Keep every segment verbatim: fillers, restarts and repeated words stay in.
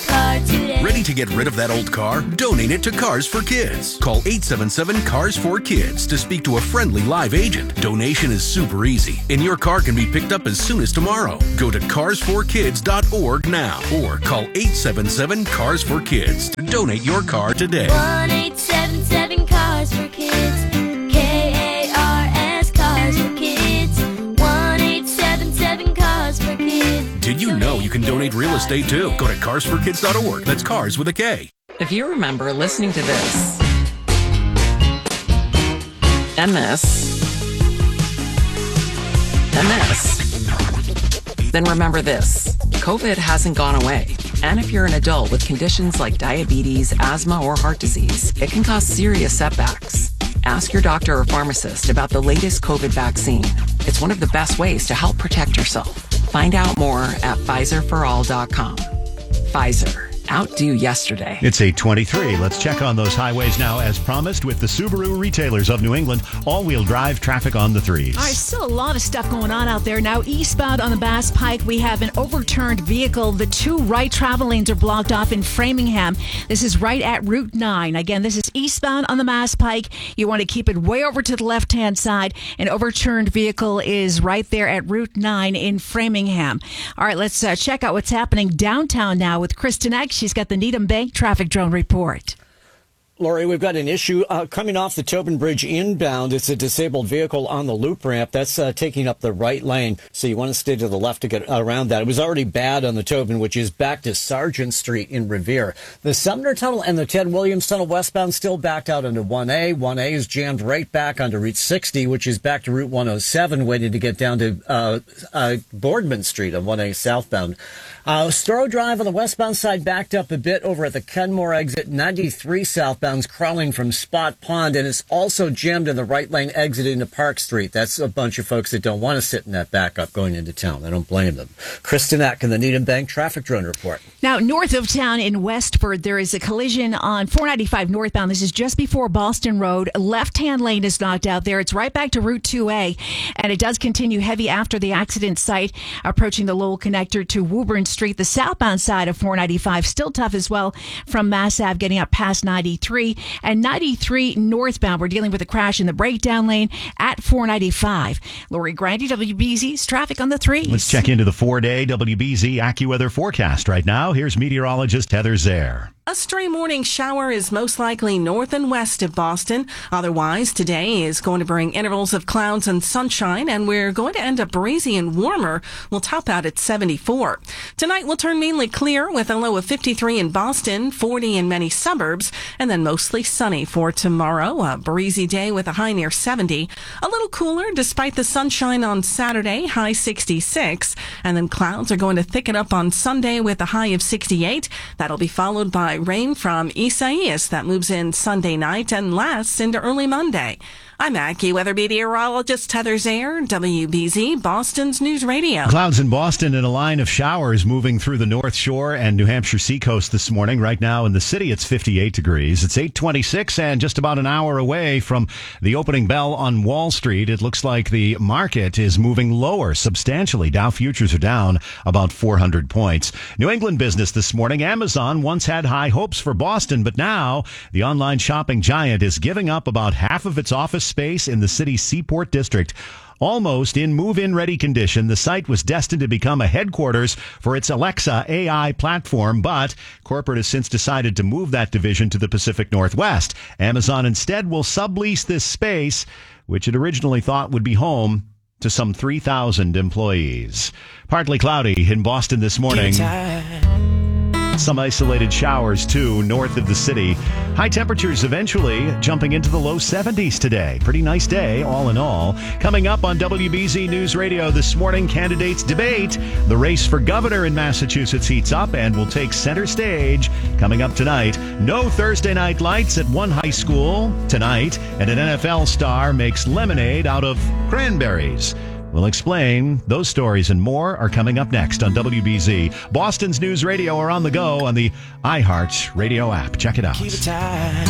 car today. Ready to get rid of that old car? Donate it to Cars for Kids. Call eight seven seven, C A R S four Kids to speak to a friendly live agent. Donation is super easy, and your car can be picked up as soon as tomorrow. Go to cars for kids dot org now or call eight seven seven, C A R S four Kids to donate your car today. one eight seven seven Cars for Kids. K A R S Cars for Kids. one eight seven seven Cars for Kids. Did you know you can donate real estate too? Go to cars for kids dot org. That's cars with a K. If you remember listening to this and this and this, then remember this. COVID hasn't gone away. And if you're an adult with conditions like diabetes, asthma, or heart disease, it can cause serious setbacks. Ask your doctor or pharmacist about the latest COVID vaccine. It's one of the best ways to help protect yourself. Find out more at Pfizer for all dot com. Pfizer. Outdo yesterday. It's eight twenty-three. Let's check on those highways now as promised with the Subaru retailers of New England. All-wheel drive traffic on the threes. All right, still a lot of stuff going on out there. Now, eastbound on the Bass Pike, we have an overturned vehicle. The two right travel lanes are blocked off in Framingham. This is right at Route nine. Again, this is eastbound on the Bass Pike. You want to keep it way over to the left-hand side. An overturned vehicle is right there at Route nine in Framingham. All right, let's uh, check out what's happening downtown now with Kristen X. She's got the Needham Bank traffic drone report. Lori, we've got an issue uh, coming off the Tobin Bridge inbound. It's a disabled vehicle on the loop ramp. That's uh, taking up the right lane, so you want to stay to the left to get around that. It was already bad on the Tobin, which is back to Sargent Street in Revere. The Sumner Tunnel and the Ted Williams Tunnel westbound still backed out onto one A. one A is jammed right back onto Route sixty, which is back to Route one oh seven, waiting to get down to uh, uh, Boardman Street on one A southbound. Uh, Storrow Drive on the westbound side backed up a bit over at the Kenmore exit. ninety-three southbound's crawling from Spot Pond, and it's also jammed in the right lane exit into Park Street. That's a bunch of folks that don't want to sit in that backup going into town. I don't blame them. Kristen Eck in the Needham Bank Traffic Drone Report. Now, north of town in Westford, there is a collision on four ninety-five northbound. This is just before Boston Road. Left-hand lane is knocked out there. It's right back to Route two A, and it does continue heavy after the accident site, approaching the Lowell connector to Woburn Street. The southbound side of four ninety-five still tough as well from Mass Ave getting up past ninety-three. And ninety-three northbound, we're dealing with a crash in the breakdown lane at four ninety-five. Lori Grandy, W B Z's traffic on the threes. Let's check into the four-day W B Z AccuWeather forecast right now. Here's meteorologist Heather Zare. A stray morning shower is most likely north and west of Boston. Otherwise, today is going to bring intervals of clouds and sunshine, and we're going to end up breezy and warmer. We'll top out at seventy-four. Tonight will turn mainly clear with a low of fifty-three in Boston, forty in many suburbs, and then mostly sunny for tomorrow. A breezy day with a high near seventy. A little cooler despite the sunshine on Saturday, high sixty-six. And then clouds are going to thicken up on Sunday with a high of sixty-eight. That'll be followed by rain from Isaias that moves in Sunday night and lasts into early Monday. I'm AccuWeather meteorologist Heather Zare, W B Z, Boston's News Radio. Clouds in Boston and a line of showers moving through the North Shore and New Hampshire seacoast this morning. Right now in the city, it's fifty-eight degrees. It's eight twenty-six and just about an hour away from the opening bell on Wall Street. It looks like the market is moving lower substantially. Dow futures are down about four hundred points. New England business this morning. Amazon once had high hopes for Boston, but now the online shopping giant is giving up about half of its office space in the city's Seaport District. Almost in move-in ready condition, the site was destined to become a headquarters for its Alexa A I platform, but corporate has since decided to move that division to the Pacific Northwest. Amazon instead will sublease this space, which it originally thought would be home to some three thousand employees. Partly cloudy in Boston this morning. Some isolated showers, too, north of the city. High temperatures eventually jumping into the low seventies today. Pretty nice day, all in all. Coming up on W B Z News Radio this morning, candidates debate. The race for governor in Massachusetts heats up and will take center stage. Coming up tonight, no Thursday night lights at one high school tonight, and an N F L star makes lemonade out of cranberries. We'll explain. Those stories and more are coming up next on W B Z. Boston's News Radio are on the go on the iHeart Radio app. Check it out. Keep it tight.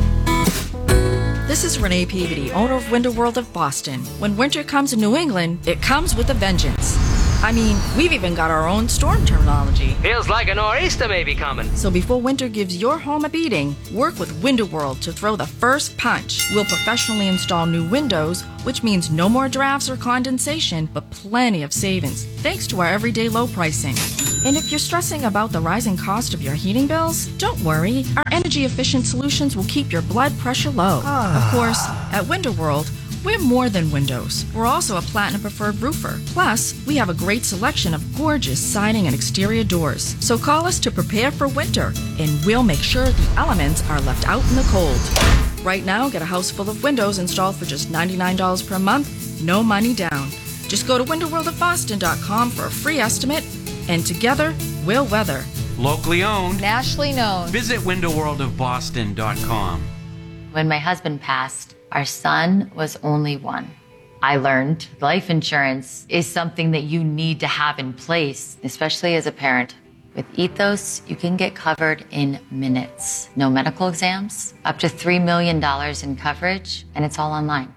This is Renee Peabody, owner of Winter World of Boston. When winter comes in New England, it comes with a vengeance. I mean, we've even got our own storm terminology. Feels like a nor'easter may be coming. So before winter gives your home a beating, work with Window World to throw the first punch. We'll professionally install new windows, which means no more drafts or condensation, but plenty of savings, thanks to our everyday low pricing. And if you're stressing about the rising cost of your heating bills, don't worry. Our energy-efficient solutions will keep your blood pressure low. Of course, at Window World, we're more than windows. We're also a Platinum Preferred roofer. Plus, we have a great selection of gorgeous siding and exterior doors. So call us to prepare for winter, and we'll make sure the elements are left out in the cold. Right now, get a house full of windows installed for just ninety-nine dollars per month, no money down. Just go to window world of boston dot com for a free estimate, and together, we'll weather. Locally owned. Nationally known. Visit window world of boston dot com. When my husband passed, our son was only one. I learned life insurance is something that you need to have in place, especially as a parent. With Ethos, you can get covered in minutes. No medical exams, up to three million dollars in coverage, and it's all online.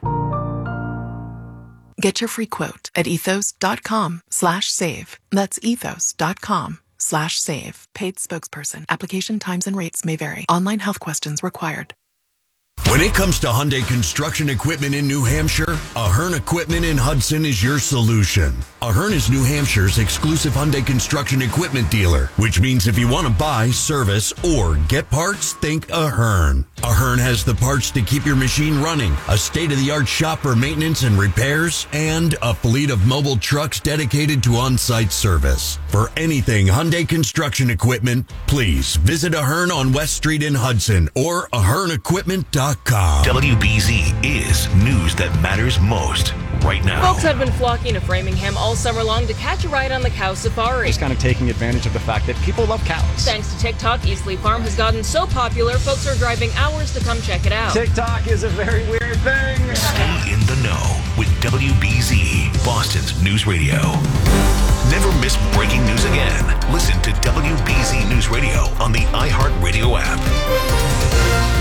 Get your free quote at ethos.com slash save. That's ethos.com slash save. Paid spokesperson. Application times and rates may vary. Online health questions required. When it comes to Hyundai construction equipment in New Hampshire, Ahern Equipment in Hudson is your solution. Ahern is New Hampshire's exclusive Hyundai construction equipment dealer, which means if you want to buy, service, or get parts, think Ahern. Ahern has the parts to keep your machine running, a state-of-the-art shop for maintenance and repairs, and a fleet of mobile trucks dedicated to on-site service. For anything Hyundai construction equipment, please visit Ahern on West Street in Hudson or ahern equipment dot com. W B Z is news that matters most right now. Folks have been flocking to Framingham all summer long to catch a ride on the cow safari. Just kind of taking advantage of the fact that people love cows. Thanks to TikTok, Eastleigh Farm has gotten so popular, folks are driving hours to come check it out. TikTok is a very weird thing. Stay in the know with W B Z, Boston's news radio. Never miss breaking news again. Listen to W B Z News Radio on the iHeartRadio app.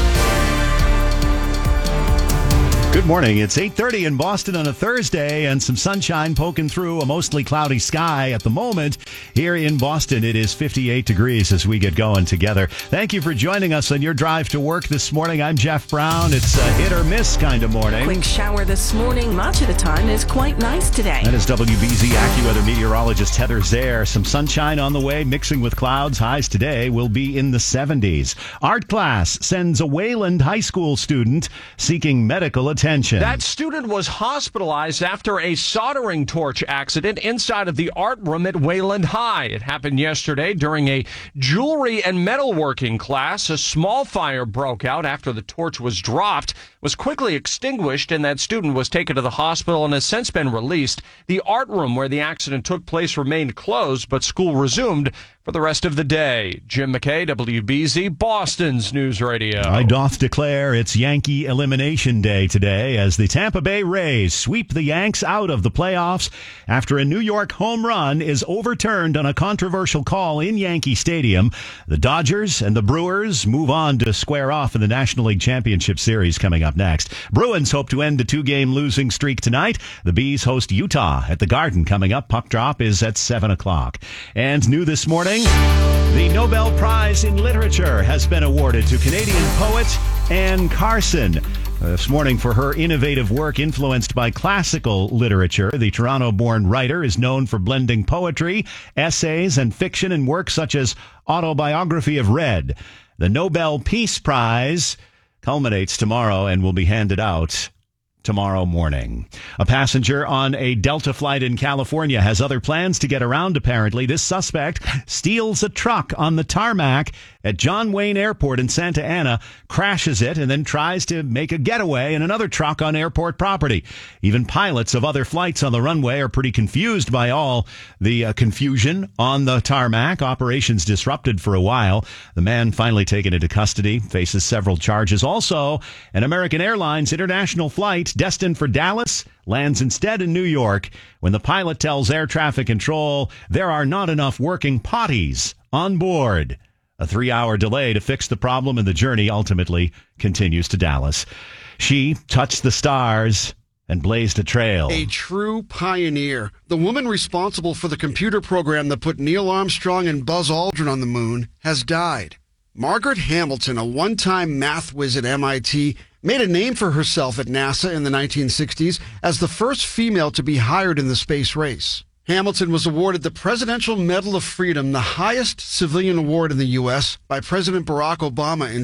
Good morning. It's eight thirty in Boston on a Thursday and some sunshine poking through a mostly cloudy sky at the moment. Here in Boston, it is fifty-eight degrees as we get going together. Thank you for joining us on your drive to work this morning. I'm Jeff Brown. It's a hit or miss kind of morning. Quick shower this morning. Much of the time is quite nice today. That is W B Z AccuWeather meteorologist Heather Zare. Some sunshine on the way, mixing with clouds. Highs today will be in the seventies. Art class sends a Wayland High School student seeking medical attention. That student was hospitalized after a soldering torch accident inside of the art room at Wayland High. It happened yesterday during a jewelry and metalworking class. A small fire broke out after the torch was dropped, was quickly extinguished, and that student was taken to the hospital and has since been released. The art room where the accident took place remained closed, but school resumed for the rest of the day. Jim McKay, W B Z, Boston's News Radio. I doth declare it's Yankee Elimination Day today as the Tampa Bay Rays sweep the Yanks out of the playoffs after a New York home run is overturned on a controversial call in Yankee Stadium. The Dodgers and the Brewers move on to square off in the National League Championship Series coming up next. Bruins hope to end a two-game losing streak tonight. The Bees host Utah at the Garden coming up. Puck drop is at seven o'clock. And new this morning, the Nobel Prize in Literature has been awarded to Canadian poet Anne Carson. This morning for her innovative work influenced by classical literature. The Toronto-born writer is known for blending poetry, essays, and fiction in works such as Autobiography of Red. The Nobel Peace Prize culminates tomorrow and will be handed out tomorrow morning. A passenger on a Delta flight in California has other plans to get around, apparently. This suspect steals a truck on the tarmac at John Wayne Airport in Santa Ana, crashes it, and then tries to make a getaway in another truck on airport property. Even pilots of other flights on the runway are pretty confused by all the uh, confusion on the tarmac. Operations disrupted for a while. The man finally taken into custody, faces several charges. Also, an American Airlines international flight destined for Dallas lands instead in New York when the pilot tells air traffic control there are not enough working potties on board. A three-hour delay to fix the problem, and the journey ultimately continues to Dallas. She touched the stars and blazed a trail. A true pioneer. The woman responsible for the computer program that put Neil Armstrong and Buzz Aldrin on the moon has died. Margaret Hamilton, a one-time math whiz at M I T, made a name for herself at NASA in the nineteen sixties as the first female to be hired in the space race. Hamilton was awarded the Presidential Medal of Freedom, the highest civilian award in the U S, by President Barack Obama in